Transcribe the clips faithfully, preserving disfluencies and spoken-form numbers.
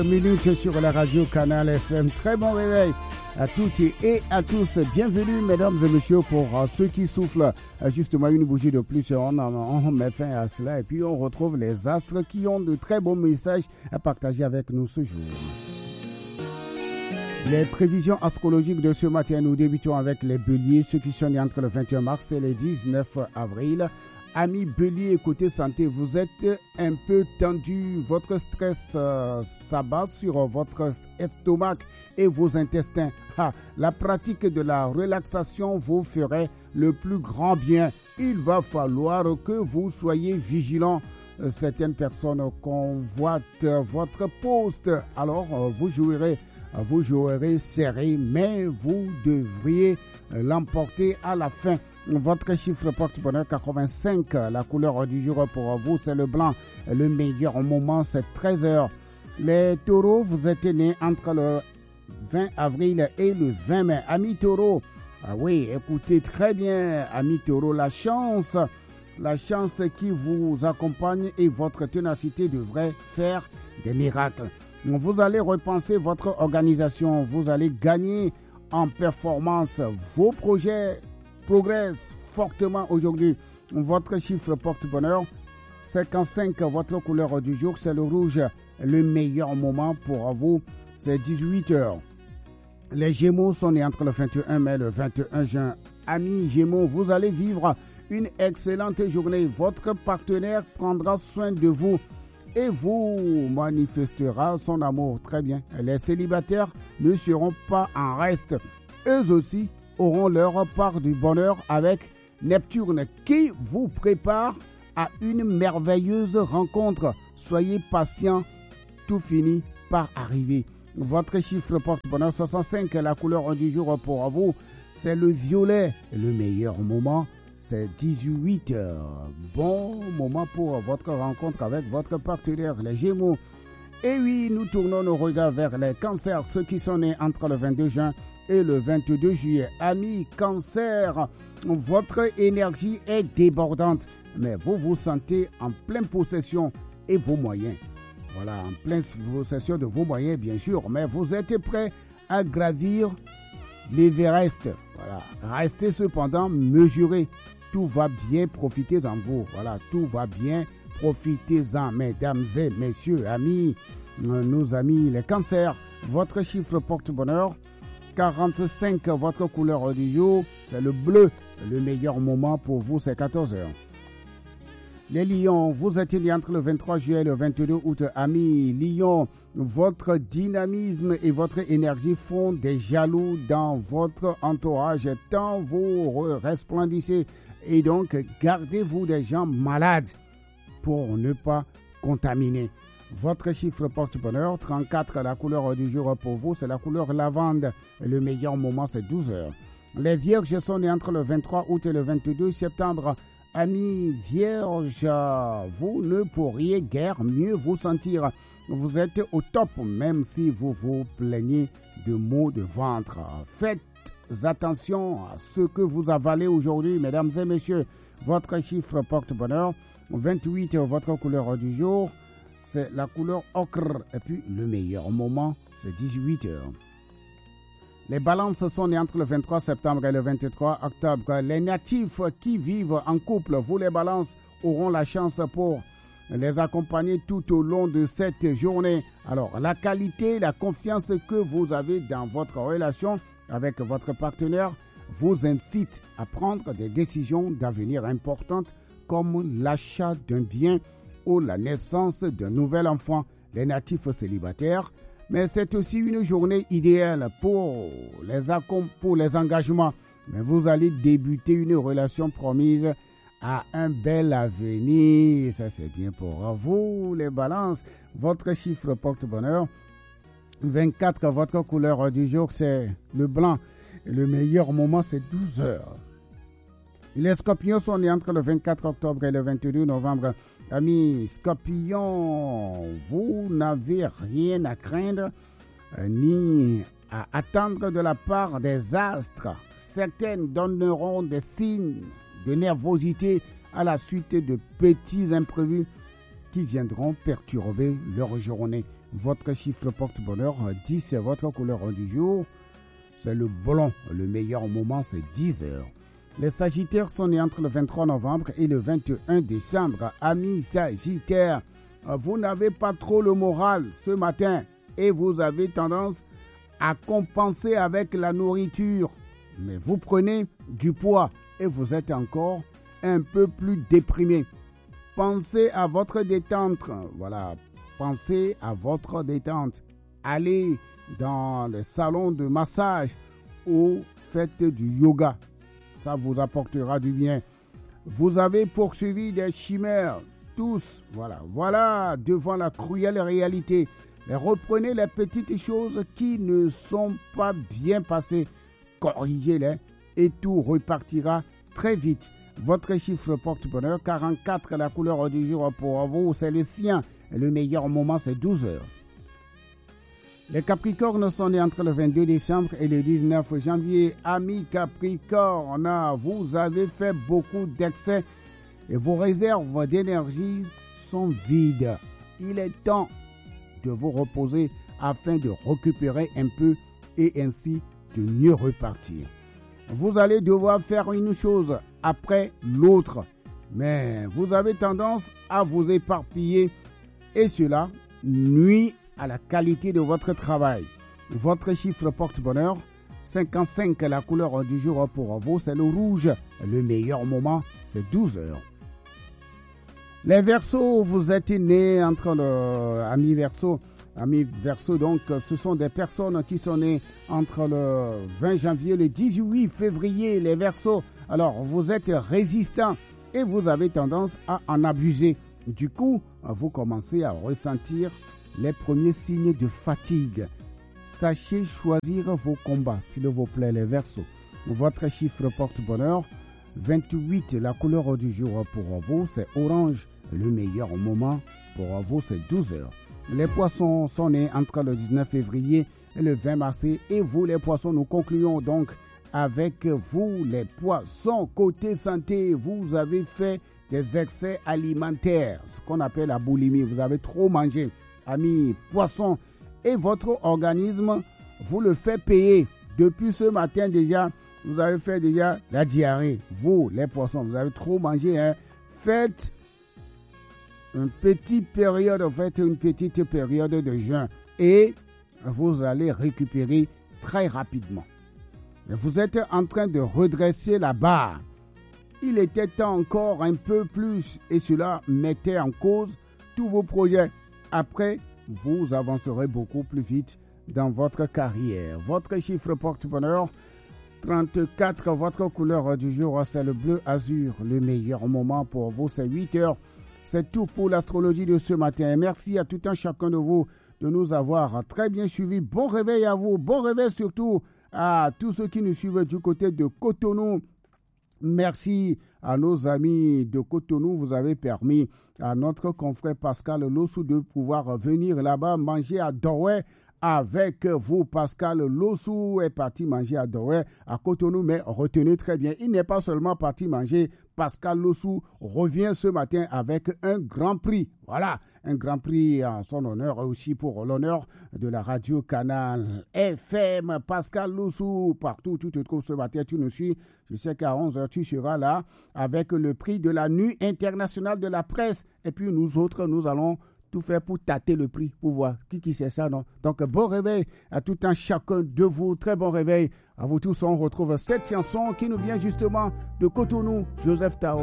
Minutes sur la radio Canal F M. Très bon réveil à toutes et à tous. Bienvenue, mesdames et messieurs, pour ceux qui soufflent justement une bougie de plus. On, on met fin à cela et puis on retrouve les astres qui ont de très beaux messages à partager avec nous ce jour. Les prévisions astrologiques de ce matin, nous débutons avec les béliers, ceux qui sont nés entre le vingt et un mars et le dix-neuf avril. Amis bélier, côté santé, vous êtes un peu tendu, votre stress euh, s'abat sur votre estomac et vos intestins. Ah, la pratique de la relaxation vous ferait le plus grand bien. Il va falloir que vous soyez vigilants. Certaines personnes convoitent votre poste, alors vous jouerez, vous jouerez serré, mais vous devriez l'emporter à la fin. Votre chiffre porte-bonheur quatre-vingt-cinq, la couleur du jour pour vous c'est le blanc, le meilleur moment c'est treize heures. Les taureaux, vous êtes nés entre le vingt avril et le vingt mai. Amis taureaux, ah oui, écoutez très bien, amis taureaux, la chance, la chance qui vous accompagne et votre ténacité devrait faire des miracles. Vous allez repenser votre organisation, vous allez gagner en performance, vos projets progresse fortement aujourd'hui. Votre chiffre porte-bonheur, cinquante-cinq, votre couleur du jour, c'est le rouge. Le meilleur moment pour vous, c'est dix-huit heures. Les Gémeaux sont nés entre le vingt et un mai et le vingt et un juin. Amis Gémeaux, vous allez vivre une excellente journée. Votre partenaire prendra soin de vous et vous manifestera son amour. Très bien. Les célibataires ne seront pas en reste. Eux aussi auront leur part du bonheur avec Neptune qui vous prépare à une merveilleuse rencontre. Soyez patient, tout finit par arriver. Votre chiffre porte-bonheur soixante-cinq, la couleur du jour pour vous, c'est le violet. Le meilleur moment, c'est dix-huit heures. Bon moment pour votre rencontre avec votre partenaire, les Gémeaux. Et oui, nous tournons nos regards vers les cancers, ceux qui sont nés entre le vingt-deux juin et le vingt-deux juillet. Amis cancer, votre énergie est débordante, mais vous vous sentez en pleine possession et vos moyens. Voilà, en pleine possession de vos moyens, bien sûr, mais vous êtes prêts à gravir l'Everest. Voilà, restez cependant mesurés. Tout va bien, profitez-en vous. Voilà, tout va bien, profitez-en, mesdames et messieurs, amis, nos amis les cancers. Votre chiffre porte-bonheur, quarante-cinq, votre couleur du jour, c'est le bleu. Le meilleur moment pour vous, c'est quatorze heures. Les lions, vous êtes nés entre le vingt-trois juillet et le vingt-deux août. Amis lions, votre dynamisme et votre énergie font des jaloux dans votre entourage tant vous resplendissez. Et donc, gardez-vous des gens malades pour ne pas contaminer. Votre chiffre porte-bonheur, trente-quatre, la couleur du jour pour vous, c'est la couleur lavande. Le meilleur moment, c'est douze heures. Les vierges sont nés entre le vingt-trois août et le vingt-deux septembre. Amis vierges, vous ne pourriez guère mieux vous sentir. Vous êtes au top, même si vous vous plaignez de maux de ventre. Faites attention à ce que vous avalez aujourd'hui, mesdames et messieurs. Votre chiffre porte-bonheur, vingt-huit, votre couleur du jour, c'est la couleur ocre. Et puis, le meilleur moment, c'est dix-huit heures. Les balances sont nés entre le vingt-trois septembre et le vingt-trois octobre. Les natifs qui vivent en couple, vous les balances, auront la chance pour les accompagner tout au long de cette journée. Alors, la qualité, la confiance que vous avez dans votre relation avec votre partenaire vous incite à prendre des décisions d'avenir importantes comme l'achat d'un bien ou la naissance d'un nouvel enfant. Les natifs célibataires, mais c'est aussi une journée idéale pour les, pour les engagements. Mais vous allez débuter une relation promise à un bel avenir. Ça, c'est bien pour vous, les balances. Votre chiffre porte-bonheur, vingt-quatre, votre couleur du jour, c'est le blanc. Le meilleur moment, c'est douze heures. Les scorpions sont nés entre le vingt-quatre octobre et le vingt-deux novembre. Amis scorpions, vous n'avez rien à craindre euh, ni à attendre de la part des astres. Certaines donneront des signes de nervosité à la suite de petits imprévus qui viendront perturber leur journée. Votre chiffre porte-bonheur, dix, c'est votre couleur du jour. C'est le blond. Le meilleur moment, c'est dix heures. Les Sagittaires sont nés entre le vingt-trois novembre et le vingt et un décembre. Amis Sagittaires, vous n'avez pas trop le moral ce matin et vous avez tendance à compenser avec la nourriture. Mais vous prenez du poids et vous êtes encore un peu plus déprimé. Pensez à votre détente. Voilà, pensez à votre détente. Allez dans les salons de massage ou faites du yoga. Ça vous apportera du bien. Vous avez poursuivi des chimères. Tous, voilà, voilà, devant la cruelle réalité. Mais reprenez les petites choses qui ne sont pas bien passées. Corrigez-les et tout repartira très vite. Votre chiffre porte-bonheur, quarante-quatre, la couleur du jour pour vous, c'est le sien. Le meilleur moment, c'est douze heures. Les Capricornes sont nés entre le vingt-deux décembre et le dix-neuf janvier. Amis Capricornes, vous avez fait beaucoup d'excès et vos réserves d'énergie sont vides. Il est temps de vous reposer afin de récupérer un peu et ainsi de mieux repartir. Vous allez devoir faire une chose après l'autre, mais vous avez tendance à vous éparpiller et cela nuit à la qualité de votre travail. Votre chiffre porte-bonheur, cinquante-cinq, la couleur du jour pour vous, c'est le rouge. Le meilleur moment, c'est douze heures. Les Verseaux, vous êtes nés entre le ami Verseau, ami Verseau, donc ce sont des personnes qui sont nées entre le vingt janvier et le dix-huit février. Les Verseaux, alors vous êtes résistants et vous avez tendance à en abuser. Du coup, vous commencez à ressentir les premiers signes de fatigue. Sachez choisir vos combats, s'il vous plaît, les Verseaux. Votre chiffre porte-bonheur, vingt-huit, la couleur du jour pour vous, c'est orange. Le meilleur moment pour vous, c'est douze heures. Les Poissons sont nés entre le dix-neuf février et le vingt mars. Et vous, les Poissons, nous concluons donc avec vous, les Poissons. Côté santé, vous avez fait des excès alimentaires, ce qu'on appelle la boulimie. Vous avez trop mangé. Amis Poissons, et votre organisme vous le fait payer. Depuis ce matin déjà, vous avez fait déjà la diarrhée. Vous, les Poissons, vous avez trop mangé. Hein? Faites une petite période, faites une petite période de jeûne et vous allez récupérer très rapidement. Mais vous êtes en train de redresser la barre. Il était temps encore un peu plus et cela mettait en cause tous vos projets. Après, vous avancerez beaucoup plus vite dans votre carrière. Votre chiffre porte-bonheur, trente-quatre, votre couleur du jour, c'est le bleu azur. Le meilleur moment pour vous, c'est huit heures. C'est tout pour l'astrologie de ce matin. Merci à tout un chacun de vous de nous avoir très bien suivis. Bon réveil à vous. Bon réveil surtout à tous ceux qui nous suivent du côté de Cotonou. Merci à nos amis de Cotonou. Vous avez permis à notre confrère Pascal Lossou de pouvoir venir là-bas manger à Douai avec vous. Pascal Lossou est parti manger à Douai, à Cotonou, mais retenez très bien, il n'est pas seulement parti manger. Pascal Lossou revient ce matin avec un grand prix. Voilà, un grand prix en son honneur et aussi pour l'honneur de la radio Canal F M. Pascal Lossou, partout où tu te trouves ce matin, tu nous suis. Je sais qu'à onze heures, tu seras là avec le prix de la Nuit internationale de la presse. Et puis nous autres, nous allons tout faire pour tâter le prix, pour voir qui qui c'est ça, non? Donc, bon réveil à tout un chacun de vous. Très bon réveil à vous tous. On retrouve cette chanson qui nous vient justement de Cotonou, Joseph Tao.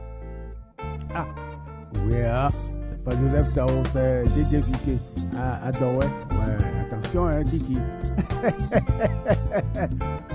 Ah, oui, hein? C'est pas Joseph Tao, c'est D J Vicky. Ah, à Douai. Ouais, attention, hein, Diki.